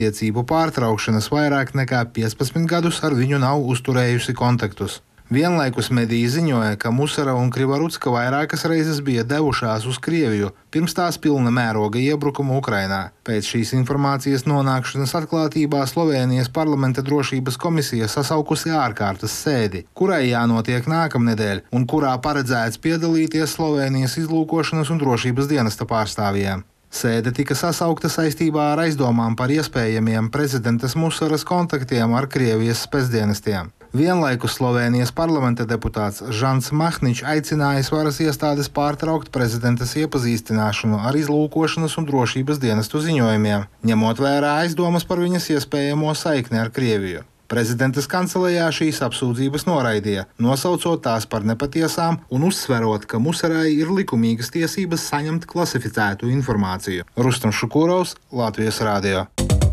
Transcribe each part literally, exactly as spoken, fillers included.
Attiecību pārtraukšanas vairāk nekā piecpadsmit gadus ar viņu nav uzturējusi kontaktus. Vienlaikus mediji ziņoja, ka Musarova un Krivarucka vairākas reizes bija devušās uz Krieviju pirms tās pilna mēroga iebrukuma Ukrainā. Pēc šīs informācijas nonākšanas atklātībā Slovēnijas parlamenta drošības komisija sasaukusi ārkārtas sēdi, kurai jānotiek nākamnedēļ un kurā paredzēts piedalīties Slovēnijas izlūkošanas un drošības dienesta pārstāvjiem. Sēde tika sasaukta saistībā ar aizdomām par iespējamiem prezidentas Musaras kontaktiem ar Krievijas spēcdienestiem. Vienlaikus Slovēnijas parlamenta deputāts Žants Mahničs aicinājis varas iestādes pārtraukt prezidentas iepazīstināšanu ar izlūkošanas un drošības dienestu ziņojumiem, ņemot vērā aizdomas par viņas iespējamo saikni ar Krieviju. Prezidentas kancelejā šīs apsūdzības noraidīja, nosaucot tās par nepatiesām un uzsverot, ka Musarai ir likumīgas tiesības saņemt klasificētu informāciju. Rustam Šukurovs, Latvijas radio.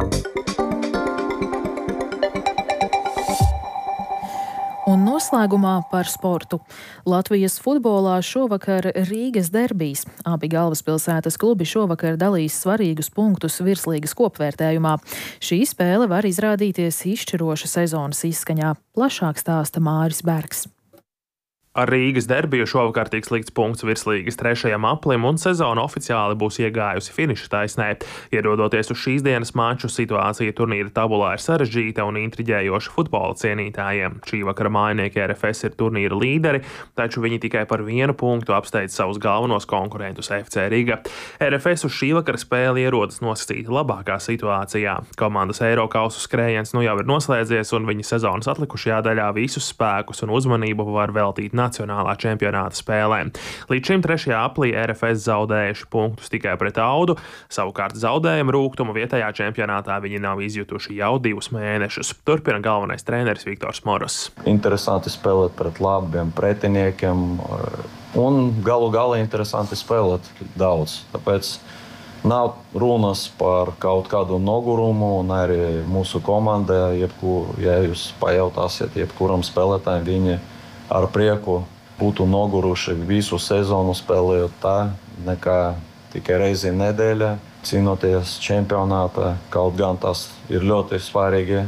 Un noslēgumā par sportu. Latvijas futbolā šovakar Rīgas derbijs. Abi galvaspilsētas klubi šovakar dalīs svarīgus punktus virslīgas kopvērtējumā. Šī spēle var izrādīties izšķiroša sezonas izskaņā. Plašāk stāsta Māris Bergs. Ar Rīgas derbiju šovakar tiks likts punkts virslīgas trešajam aplim, un sezona oficiāli būs iegājusi finiša taisnē. Ierodoties uz šīs dienas maču, situācija turnīra tabulā ir sarežģīta un intriģējoša futbola cienītājiem. Šī vakara mājinieki R F S ir turnīra līderi, taču viņi tikai par vienu punktu apsteidz savus galvenos konkurentus F C Riga. R F S uz šī vakara spēli ierodas nosacīti labākā situācijā. Komandas Eirokausu skrējiens nu jau ir noslēdzies, un viņi sezonas atlikušajā daļā visus spēkus un uzmanību var veltīt nacionālā čempionāta spēlēm. Līdz šim trešajā aplī R F S zaudējuši punktus tikai pret Audu, savukārt zaudējumu rūgtumu vietējā čempionātā viņi nav izjutuši jau divus mēnešus. Turpina galvenais treneris Viktors Moros. Interesanti spēlēt pret labiem pretiniekiem un galu galā interesanti spēlēt daudz. Tāpēc nav runas par kaut kādu nogurumu, un arī mūsu komandai, jebkur, ja jūs pajautāsiet jebkuram spēlētājiem, viņi ar prieku būtu noguruši visu sezonu spēlējot tā, nekā tikai reizi nedēļā, cīnoties čempionātā, kaut gan tas ir ļoti svarīgi.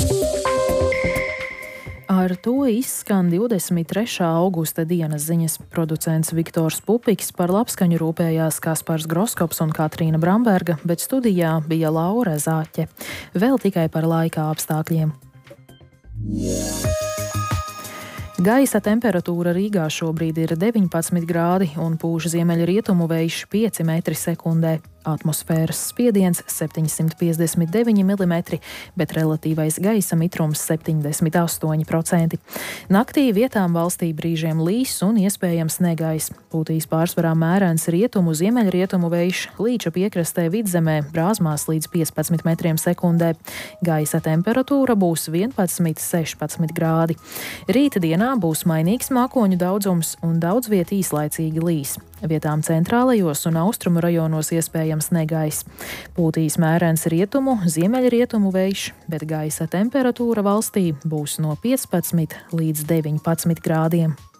Ar to izskan divdesmit trešā augusta dienas ziņas. Producents Viktors Pupiks, par labskaņu rūpējās Kaspars Groskops un Katrīna Bramberga, bet studijā bija Laura Zāķe. Vēl tikai par laika apstākļiem. Gaisa temperatūra Rīgā šobrīd ir deviņpadsmit grādi un pūš ziemeļrietumu vējš pieci metri sekundē. Atmosfēras spiediens septiņsimt piecdesmit deviņi milimetri, bet relatīvais gaisa mitrums septiņdesmit astoņi procenti. Naktī vietām valstī brīžiem līs un iespējams negaiss. Pūtīs pārsvarā mērens rietumu ziemeļrietumu vējš, Līča piekrastē Vidzemē brāzmās līdz piecpadsmit metriem sekundē. Gaisa temperatūra būs vienpadsmit sešpadsmit grādi. Rīta dienā būs mainīgs mākoņu daudzums un daudz viet īslaicīgi līs. Vietām centrālajos un austrumu rajonos iespējams negaiss. Pūtīs mērens rietumu, ziemeļrietumu vējš, bet gaisa temperatūra valstī būs no piecpadsmit līdz deviņpadsmit grādiem.